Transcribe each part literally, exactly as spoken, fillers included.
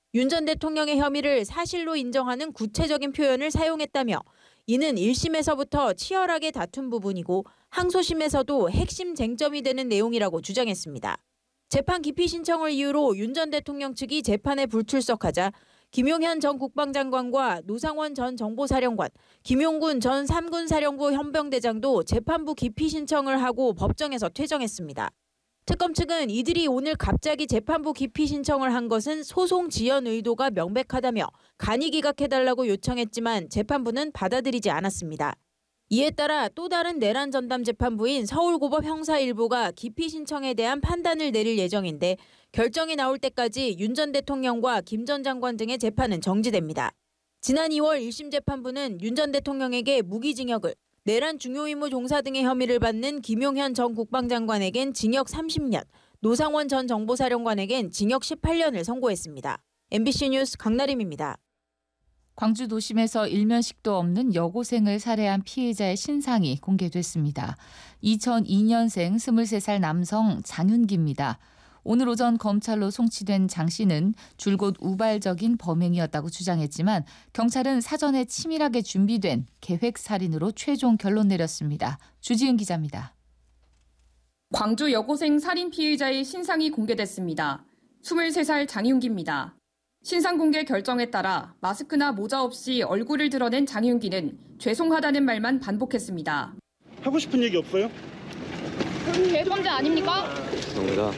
윤 전 대통령의 혐의를 사실로 인정하는 구체적인 표현을 사용했다며 이는 일 심에서부터 치열하게 다툰 부분이고 항소심에서도 핵심 쟁점이 되는 내용이라고 주장했습니다. 재판 기피 신청을 이유로 윤 전 대통령 측이 재판에 불출석하자 김용현 전 국방장관과 노상원 전 정보사령관, 김용군 전 삼군사령부 현병대장도 재판부 기피 신청을 하고 법정에서 퇴정했습니다. 특검 측은 이들이 오늘 갑자기 재판부 기피 신청을 한 것은 소송 지연 의도가 명백하다며 간이 기각해달라고 요청했지만 재판부는 받아들이지 않았습니다. 이에 따라 또 다른 내란 전담 재판부인 서울고법 형사 일 부가 기피 신청에 대한 판단을 내릴 예정인데 결정이 나올 때까지 윤 전 대통령과 김 전 장관 등의 재판은 정지됩니다. 지난 이월 일 심 재판부는 윤 전 대통령에게 무기징역을, 내란 중요임무 종사 등의 혐의를 받는 김용현 전 국방장관에겐 징역 삼십 년, 노상원 전 정보사령관에겐 징역 십팔 년을 선고했습니다. 엠비씨 뉴스 강나림입니다. 광주 도심에서 일면식도 없는 여고생을 살해한 피해자의 신상이 공개됐습니다. 이천이 년생 스물세 살 남성 장윤기입니다. 오늘 오전 검찰로 송치된 장 씨는 줄곧 우발적인 범행이었다고 주장했지만 경찰은 사전에 치밀하게 준비된 계획살인으로 최종 결론 내렸습니다. 주지은 기자입니다. 광주 여고생 살인 피해자의 신상이 공개됐습니다. 스물세 살 장윤기입니다. 신상 공개 결정에 따라 마스크나 모자 없이 얼굴을 드러낸 장윤기는 죄송하다는 말만 반복했습니다. 하고 싶은 얘기 없어요? 죄송자 아닙니까? 죄송합니다.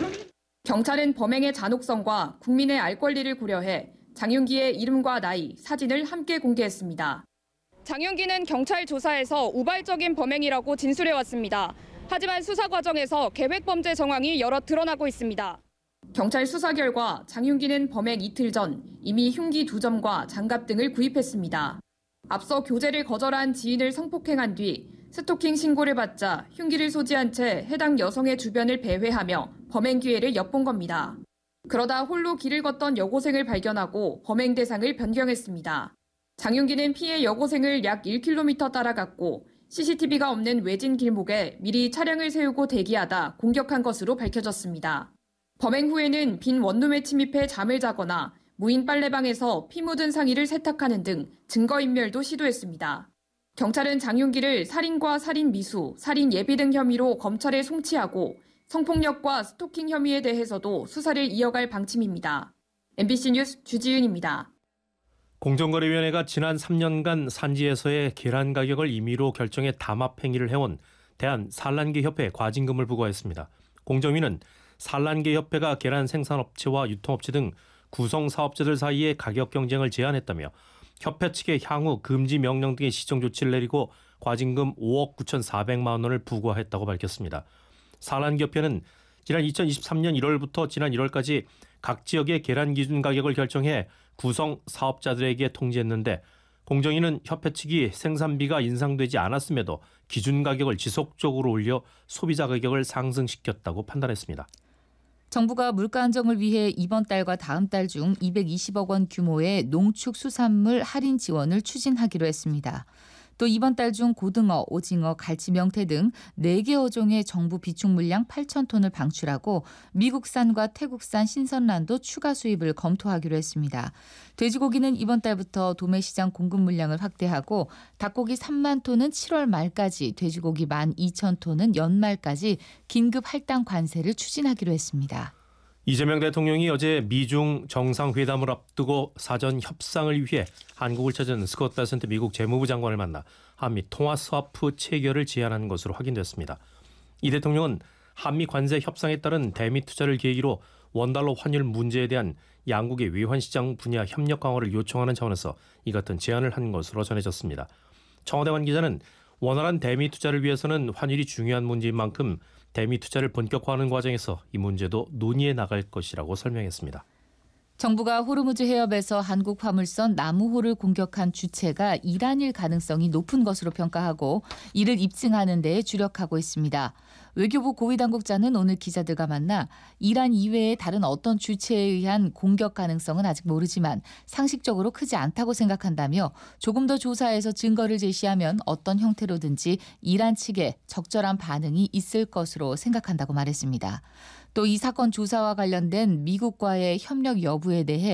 경찰은 범행의 잔혹성과 국민의 알 권리를 고려해 장윤기의 이름과 나이, 사진을 함께 공개했습니다. 장윤기는 경찰 조사에서 우발적인 범행이라고 진술해왔습니다. 하지만 수사 과정에서 계획 범죄 정황이 여러 드러나고 있습니다. 경찰 수사 결과 장윤기는 범행 이틀 전 이미 흉기 두 점과 장갑 등을 구입했습니다. 앞서 교제를 거절한 지인을 성폭행한 뒤 스토킹 신고를 받자 흉기를 소지한 채 해당 여성의 주변을 배회하며 범행 기회를 엿본 겁니다. 그러다 홀로 길을 걷던 여고생을 발견하고 범행 대상을 변경했습니다. 장윤기는 피해 여고생을 약 일 킬로미터 따라갔고 씨씨티비가 없는 외진 길목에 미리 차량을 세우고 대기하다 공격한 것으로 밝혀졌습니다. 범행 후에는 빈 원룸에 침입해 잠을 자거나 무인 빨래방에서 피 묻은 상의를 세탁하는 등 증거인멸도 시도했습니다. 경찰은 장윤기를 살인과 살인 미수, 살인 예비 등 혐의로 검찰에 송치하고 성폭력과 스토킹 혐의에 대해서도 수사를 이어갈 방침입니다. 엠비씨 뉴스 주지은입니다. 공정거래위원회가 지난 삼 년간 산지에서의 계란 가격을 임의로 결정해 담합 행위를 해온 대한산란계협회에 과징금을 부과했습니다. 공정위는 산란계협회가 계란 생산업체와 유통업체 등 구성사업자들 사이에 가격 경쟁을 제한했다며 협회 측에 향후 금지 명령 등의 시정 조치를 내리고 과징금 오억 구천사백만 원을 부과했다고 밝혔습니다. 산란계협회는 지난 이천이십삼 년 일월부터 지난 일월까지 각 지역의 계란 기준 가격을 결정해 구성 사업자들에게 통지했는데 공정위는 협회 측이 생산비가 인상되지 않았음에도 기준 가격을 지속적으로 올려 소비자 가격을 상승시켰다고 판단했습니다. 정부가 물가 안정을 위해 이번 달과 다음 달 중 이백이십억 원 규모의 농축수산물 할인 지원을 추진하기로 했습니다. 또 이번 달 중 고등어, 오징어, 갈치, 명태 등 네 개 어종의 정부 비축 물량 팔천 톤을 방출하고 미국산과 태국산 신선란도 추가 수입을 검토하기로 했습니다. 돼지고기는 이번 달부터 도매시장 공급 물량을 확대하고 닭고기 삼만 톤은 칠월 말까지, 돼지고기 만 이천 톤은 연말까지 긴급 할당 관세를 추진하기로 했습니다. 이재명 대통령이 어제 미중 정상회담을 앞두고 사전 협상을 위해 한국을 찾은 스콧 베센트 미국 재무부 장관을 만나 한미 통화 스와프 체결을 제안한 것으로 확인됐습니다. 이 대통령은 한미 관세 협상에 따른 대미 투자를 계기로 원달러 환율 문제에 대한 양국의 외환시장 분야 협력 강화를 요청하는 차원에서 이 같은 제안을 한 것으로 전해졌습니다. 청와대 관계자는 원활한 대미 투자를 위해서는 환율이 중요한 문제인 만큼 대미 투자를 본격화하는 과정에서 이 문제도 논의해 나갈 것이라고 설명했습니다. 정부가 호르무즈 해협에서 한국 화물선 나무호를 공격한 주체가 이란일 가능성이 높은 것으로 평가하고 이를 입증하는 데에 주력하고 있습니다. 외교부 고위 당국자는 오늘 기자들과 만나 이란 이외의 다른 어떤 주체에 의한 공격 가능성은 아직 모르지만 상식적으로 크지 않다고 생각한다며 조금 더 조사해서 증거를 제시하면 어떤 형태로든지 이란 측에 적절한 반응이 있을 것으로 생각한다고 말했습니다. 또 이 사건 조사와 관련된 미국과의 협력 여부에 대해